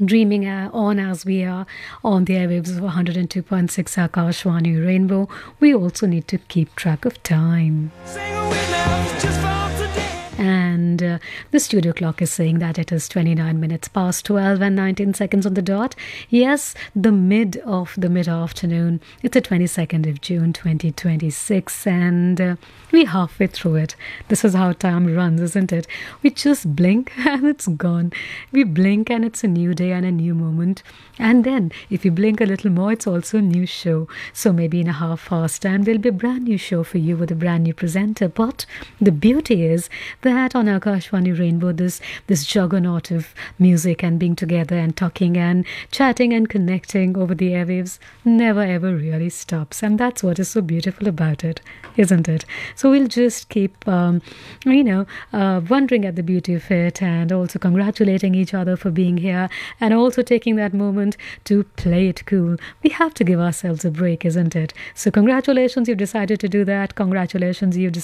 dreaming on as we are on the airwaves of 102.6 Akashwani Rainbow. We also need to keep track of time. And the studio clock is saying that it is 29 minutes past 12 and 19 seconds on the dot. Yes, the mid of the mid-afternoon. It's the 22nd of June 2026 and we're halfway through it. This is how time runs, isn't it? We just blink and it's gone. We blink and it's a new day and a new moment. And then if you blink a little more, it's also a new show. So maybe in a half-hour's time, there'll be a brand new show for you with a brand new presenter. But the beauty is that on Akashwani Rainbow, this juggernaut of music and being together and talking and chatting and connecting over the airwaves never ever really stops. And that's what is so beautiful about it, isn't it? So we'll just keep, wondering at the beauty of it and also congratulating each other for being here and also taking that moment to play it cool. We have to give ourselves a break, isn't it? So congratulations, you've decided to do that. Congratulations, you've